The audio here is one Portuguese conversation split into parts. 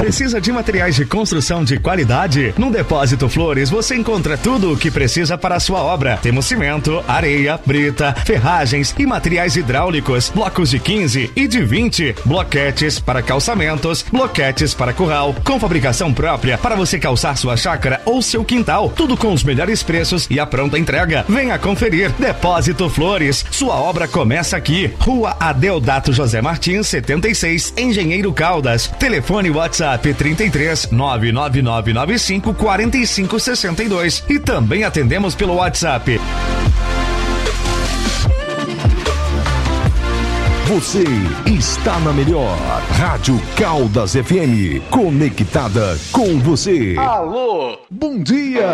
Precisa de materiais de construção de qualidade? No Depósito Flores você encontra tudo o que precisa para a sua obra. Temos cimento, areia, brita, ferragens e materiais hidráulicos, blocos de 15 e de 20, bloquetes para calçamentos, bloquetes para curral, com fabricação própria para você calçar sua chácara ou seu quintal. Tudo com os melhores preços e a pronta entrega. Venha conferir. Depósito Flores. Sua obra começa aqui. Rua Adeodato José Martins, 76, Engenheiro Caldas. Telefone WhatsApp 33 99995 4562. E também atendemos pelo WhatsApp. Você está na melhor Rádio Caldas FM, conectada com você. Alô, bom dia.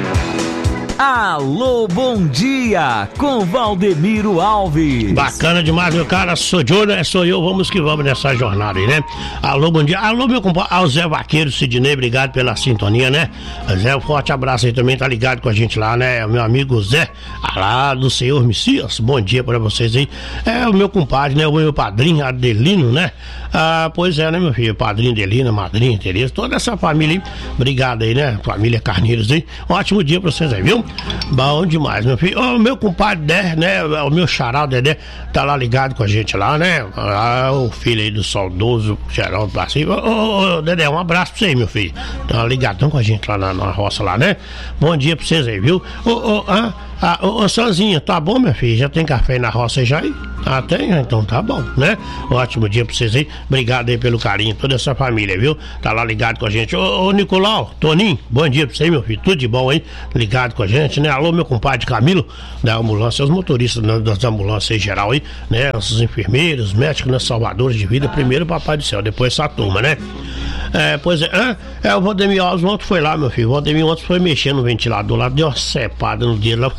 Alô, bom dia, com Valdemiro Alves. Bacana demais, meu cara, sou Júnior, sou eu, vamos que vamos nessa jornada aí, né? Alô, bom dia, alô, meu compadre, ao Zé Vaqueiro, Sidney, obrigado pela sintonia, né? Zé, um forte abraço aí também, tá ligado com a gente lá, né? Meu amigo Zé, lá do Senhor Messias, bom dia pra vocês aí. É o meu compadre, né? O meu padrinho, Adelino, né? Ah, pois é, né, meu filho? Padrinho Adelina, madrinha Tereza, toda essa família aí, obrigado aí, né? Família Carneiros aí, um ótimo dia pra vocês aí, viu? Bom demais, meu filho. O meu compadre Dé, né? O meu xará, o Dedé, tá lá ligado com a gente lá, né? O filho aí do saudoso Geraldo Brasil. Ô, Dedé, um abraço pra você aí, meu filho. Tá ligadão com a gente lá na roça lá, né? Bom dia pra vocês aí, viu? Ô, Sanzinha, tá bom, minha filha? Já tem café aí na roça já aí? Ah, tem? Então tá bom, né? Ótimo dia pra vocês aí. Obrigado aí pelo carinho, toda essa família, viu? Tá lá ligado com a gente. Ô, Nicolau, Toninho, bom dia pra você, meu filho. Tudo de bom aí? Ligado com a gente, né? Alô, meu compadre Camilo, da ambulância, os motoristas das ambulâncias em geral aí, né? Os enfermeiros, médicos, né? Salvadores de vida. Primeiro Papai do Céu, depois essa turma, né? Pois é, o Valdemir Alves ontem foi lá, meu filho. O Valdemir ontem foi mexer no ventilador lá, deu uma cepada no dedo lá.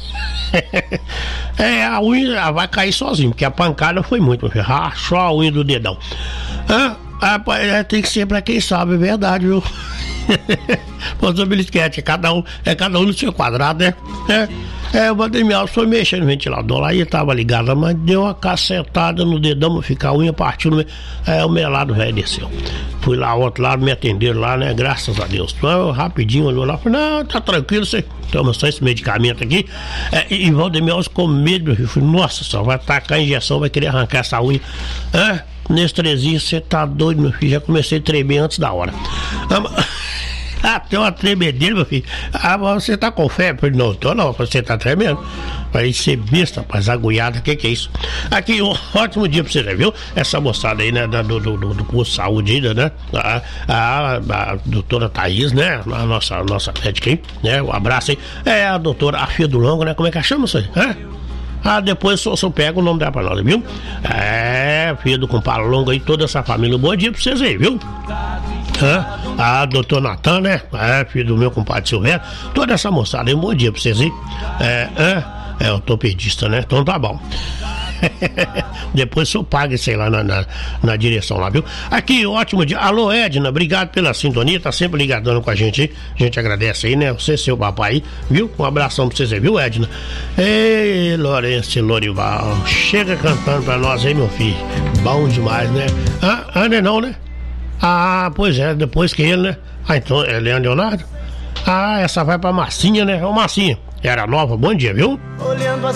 A unha vai cair sozinho, porque a pancada foi muito, meu filho. Rachou a unha do dedão. Tem que ser pra quem sabe, é verdade, viu? Possibilidade, cada um no seu quadrado, né? O Valdemir Alves foi mexendo no ventilador lá e tava ligado, mas deu uma cacetada no dedão, ficar a unha partiu no meio. O melado velho desceu. Fui lá, outro lado, me atenderam lá, né? Graças a Deus. Eu, rapidinho olhou lá, falei, não, tá tranquilo, você toma só esse medicamento aqui. E Valdemir Alves com medo, meu filho. Falei, nossa, só vai tacar a injeção, vai querer arrancar essa unha. Nesse trezinho, você tá doido, meu filho. Já comecei a tremer antes da hora. Tem uma tremedeira, meu filho. Mas você tá com febre? Falei, não, tô não, você tá tremendo. Falei, ser besta, rapaz, agulhada, que é isso? Aqui, um ótimo dia pra você, viu? Essa moçada aí, né, do curso de saúde ainda, né? A doutora Thaís, né? A nossa médica aí, né? Um abraço aí. A doutora, a filha do Longo, né? Como é que chama isso aí? Depois eu pego o nome dela pra nós, viu? Filho do compadre Longo aí, toda essa família. Bom dia pra vocês aí, viu? Doutor Natan, né? Filho do meu compadre Silvério. Toda essa moçada aí, bom dia pra vocês aí. Ortopedista, né? Então tá bom. Depois eu pago isso aí lá na direção lá, viu? Aqui, ótimo dia. Alô, Edna, obrigado pela sintonia, tá sempre ligadando com a gente aí. A gente agradece aí, né? Você, seu papai aí, viu? Um abração pra vocês aí, viu, Edna? Ei, Lourenço e Lorival, chega cantando pra nós aí, meu filho. Bom demais, né? Não, né? Pois é, depois que ele, né? Então, é Leonardo? Essa vai pra Marcinha, né? Ô, Marcinha, era nova, bom dia, viu? Olhando as